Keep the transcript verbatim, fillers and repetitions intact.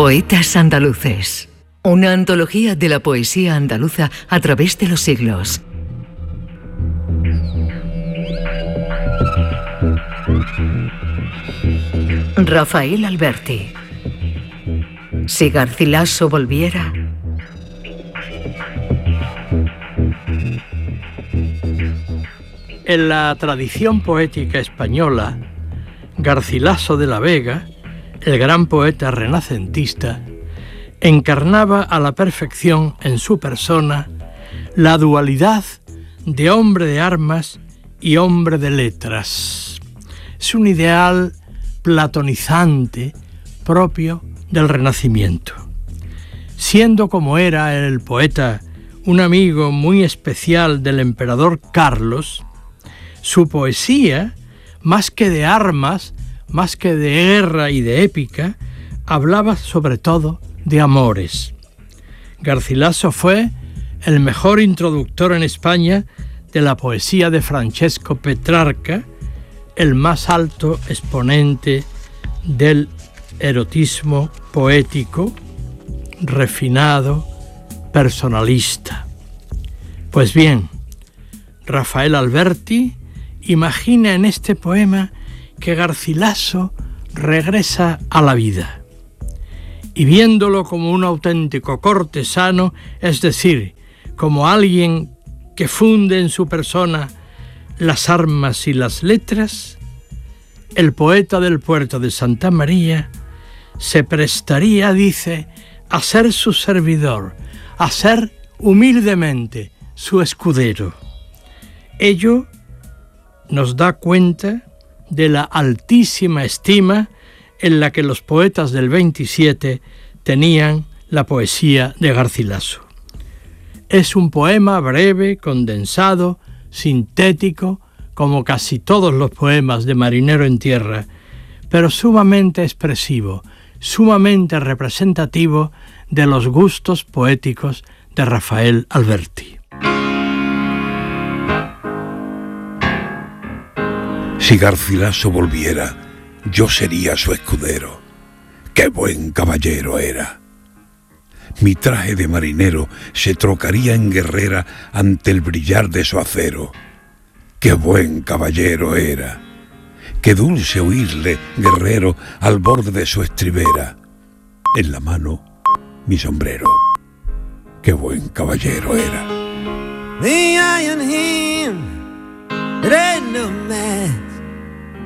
Poetas andaluces. Una antología de la poesía andaluza a través de los siglos. Rafael Alberti. Si Garcilaso volviera. En la tradición poética española, Garcilaso de la Vega, el gran poeta renacentista, encarnaba a la perfección en su persona la dualidad de hombre de armas y hombre de letras. Es un ideal platonizante propio del Renacimiento. Siendo como era el poeta un amigo muy especial del emperador Carlos, su poesía, más que de armas, más que de guerra y de épica, hablaba sobre todo de amores. Garcilaso fue el mejor introductor en España de la poesía de Francesco Petrarca, el más alto exponente del erotismo poético, refinado, personalista. Pues bien, Rafael Alberti imagina en este poema que Garcilaso regresa a la vida y viéndolo como un auténtico cortesano, es decir, como alguien que funde en su persona las armas y las letras, el poeta del puerto de Santa María se prestaría, dice, a ser su servidor, a ser humildemente su escudero. Ello nos da cuenta de la altísima estima en la que los poetas del veintisiete tenían la poesía de Garcilaso. Es un poema breve, condensado, sintético, como casi todos los poemas de Marinero en Tierra, pero sumamente expresivo, sumamente representativo de los gustos poéticos de Rafael Alberti. Si Garcilaso volviera, yo sería su escudero. ¡Qué buen caballero era! Mi traje de marinero se trocaría en guerrera ante el brillar de su acero. ¡Qué buen caballero era! ¡Qué dulce oírle, guerrero, al borde de su estribera! En la mano, mi sombrero. ¡Qué buen caballero era! The iron hand, it ain't no man.